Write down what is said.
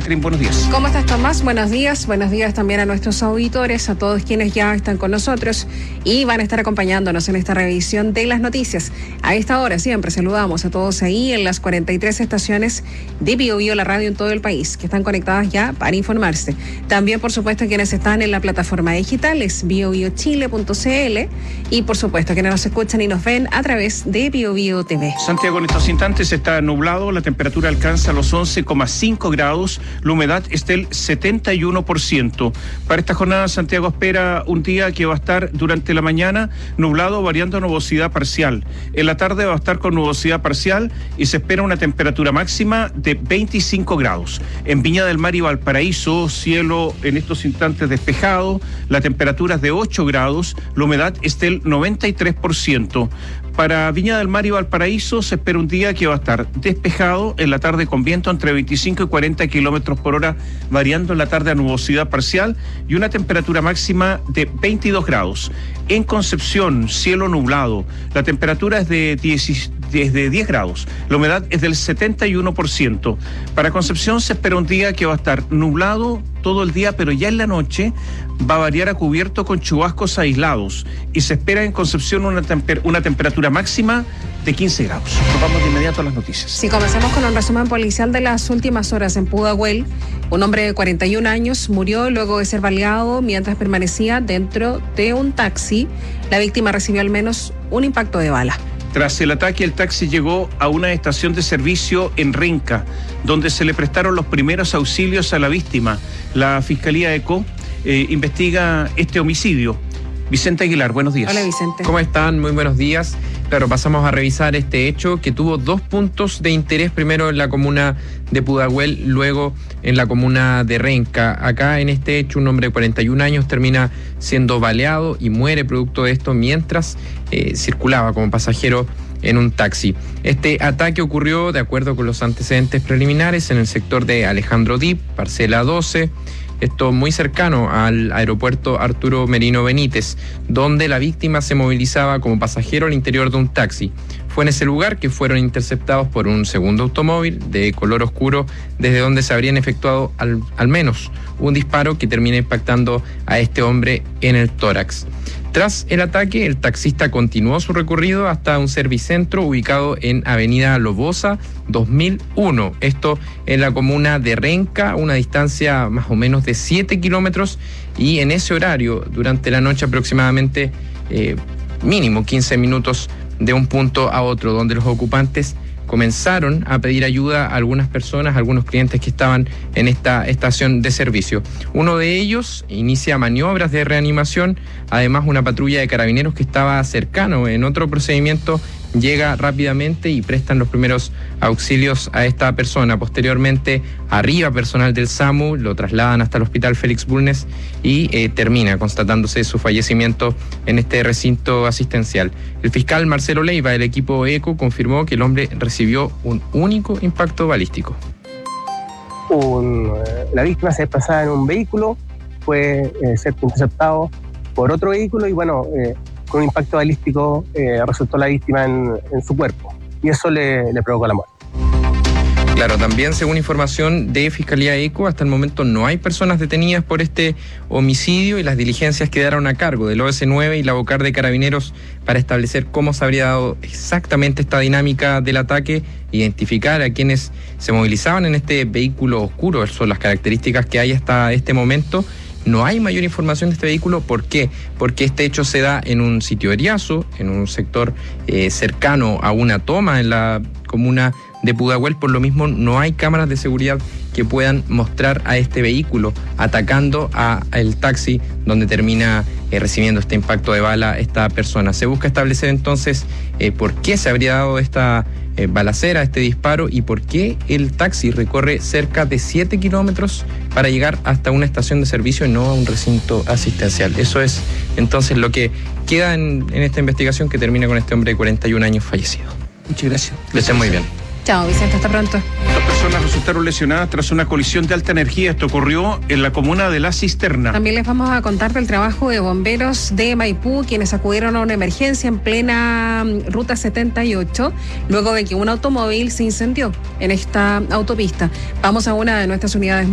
Catherine, buenos días. ¿Cómo estás, Tomás? Buenos días también a nuestros auditores, a todos quienes ya están con nosotros y van a estar acompañándonos en esta revisión de las noticias. A esta hora siempre saludamos a todos ahí en las 43 estaciones de BioBio, la radio en todo el país, que están conectadas ya para informarse. También, por supuesto, quienes están en la plataforma digital es biobiochile.cl y, por supuesto, quienes nos escuchan y nos ven a través de BioBio TV. Santiago, en estos instantes está nublado, la temperatura alcanza los 11,5 grados, la humedad es del 71%. Para esta jornada, Santiago espera un día que va a estar durante la mañana nublado, variando a nubosidad parcial. En la tarde va a estar con nubosidad parcial y se espera una temperatura máxima de 25 grados. En Viña del Mar y Valparaíso, cielo en estos instantes despejado, la temperatura es de 8 grados, la humedad es del 93%. Para Viña del Mar y Valparaíso se espera un día que va a estar despejado, en la tarde con viento entre 25 y 40 kilómetros por hora, variando en la tarde a nubosidad parcial y una temperatura máxima de 22 grados. En Concepción, cielo nublado, la temperatura es de 10 grados, la humedad es del 71%. Para Concepción se espera un día que va a estar nublado todo el día, pero ya en la noche va a variar a cubierto con chubascos aislados y se espera en Concepción una temperatura máxima de 15 grados. Nos vamos de inmediato a las noticias. Sí, comenzamos con un resumen policial de las últimas horas en Pudahuel. Un hombre de 41 años murió luego de ser baleado mientras permanecía dentro de un taxi. La víctima recibió al menos un impacto de bala. Tras el ataque, el taxi llegó a una estación de servicio en Renca, donde se le prestaron los primeros auxilios a la víctima. La Fiscalía ECO investiga este homicidio. Vicente Aguilar, buenos días. Hola, Vicente. ¿Cómo están? Muy buenos días. Claro, pasamos a revisar este hecho que tuvo 2 puntos de interés, primero en la comuna de Pudahuel, luego en la comuna de Renca. Acá en este hecho un hombre de 41 años termina siendo baleado y muere producto de esto mientras circulaba como pasajero en un taxi. Este ataque ocurrió, de acuerdo con los antecedentes preliminares, en el sector de Alejandro Dip, parcela 12, esto muy cercano al aeropuerto Arturo Merino Benítez, donde la víctima se movilizaba como pasajero al interior de un taxi. Fue en ese lugar que fueron interceptados por un segundo automóvil de color oscuro, desde donde se habrían efectuado al menos un disparo que termina impactando a este hombre en el tórax. Tras el ataque, el taxista continuó su recorrido hasta un servicentro ubicado en Avenida Lobosa 2001. Esto en la comuna de Renca, a una distancia más o menos de 7 kilómetros, y en ese horario, durante la noche aproximadamente mínimo 15 minutos de un punto a otro, donde los ocupantes comenzaron a pedir ayuda a algunas personas, a algunos clientes que estaban en esta estación de servicio. Uno de ellos inicia maniobras de reanimación, además una patrulla de carabineros que estaba cercano en otro procedimiento llega rápidamente y prestan los primeros auxilios a esta persona. Posteriormente arriba personal del SAMU, lo trasladan hasta el hospital Félix Bulnes y termina constatándose su fallecimiento en este recinto asistencial. El fiscal Marcelo Leiva del equipo ECO confirmó que el hombre recibió un único impacto balístico. La víctima se desplazaba en un vehículo, fue interceptado por otro vehículo y con un impacto balístico resultó la víctima en su cuerpo y eso le provocó la muerte. Claro, también según información de Fiscalía ECO, hasta el momento no hay personas detenidas por este homicidio y las diligencias quedaron a cargo del OS9 y la Bocar de Carabineros para establecer cómo se habría dado exactamente esta dinámica del ataque, identificar a quienes se movilizaban en este vehículo oscuro. Son las características que hay hasta este momento. No hay mayor información de este vehículo. ¿Por qué? Porque este hecho se da en un sitio de Riazo, en un sector cercano a una toma en la comuna de Pudahuel. Por lo mismo, no hay cámaras de seguridad que puedan mostrar a este vehículo atacando al taxi donde termina recibiendo este impacto de bala esta persona. Se busca establecer entonces por qué se habría dado esta balacera, este disparo, y por qué el taxi recorre cerca de 7 kilómetros para llegar hasta una estación de servicio y no a un recinto asistencial. Eso es entonces lo que queda en esta investigación, que termina con este hombre de 41 años fallecido. Muchas gracias. Que estén muy bien. Chao, Vicente, hasta pronto. 2 personas resultaron lesionadas tras una colisión de alta energía. Esto ocurrió en la comuna de La Cisterna. También les vamos a contar del trabajo de bomberos de Maipú, quienes acudieron a una emergencia en plena ruta 78, luego de que un automóvil se incendió en esta autopista. Vamos a una de nuestras unidades